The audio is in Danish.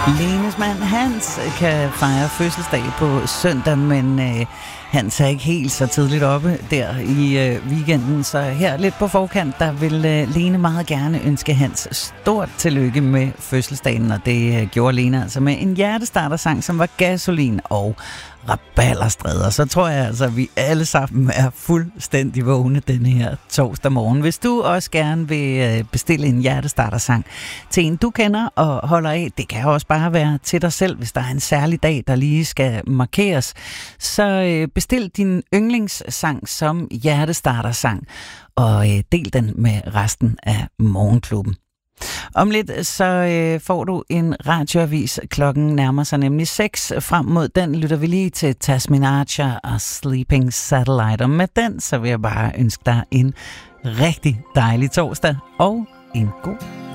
Lenes mand Hans kan fejre fødselsdag på søndag, men Hans er ikke helt så tidligt oppe der i weekenden, så her lidt på forkant, der vil Lene meget gerne ønske Hans stort tillykke med fødselsdagen, og det gjorde Lene altså med en hjertestartersang, som var Gasolin og Rabalderstræder. Så tror jeg altså, at vi alle sammen er fuldstændig vågne denne her torsdag morgen. Hvis du også gerne vil bestille en hjertestartersang til en, du kender og holder af, det kan også bare være til dig selv, hvis der er en særlig dag, der lige skal markeres, så bestil din yndlingssang som hjertestartersang og del den med resten af Morgenklubben. Om lidt så får du en radioavis. Klokken nærmer sig nemlig 6. Frem mod den lytter vi lige til Tasmin Archer og Sleeping Satellite. Og med den så vil jeg bare ønske dig en rigtig dejlig torsdag og en god